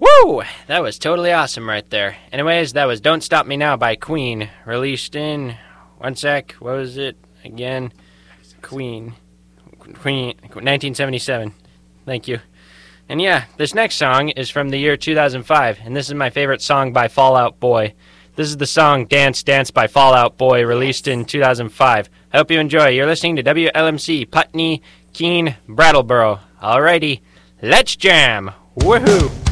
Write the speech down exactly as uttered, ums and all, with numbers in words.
Woo! That was totally awesome right there. Anyways, that was Don't Stop Me Now by Queen, released in, one sec, what was it again? Queen. Queen, nineteen seventy-seven. Thank you. And yeah, this next song is from the year two thousand five, and this is my favorite song by Fall Out Boy. This is the song Dance Dance by Fall Out Boy, released in two thousand five. I hope you enjoy. You're listening to W L M C, Putney, Keene, Brattleboro. Alrighty, let's jam. Woohoo!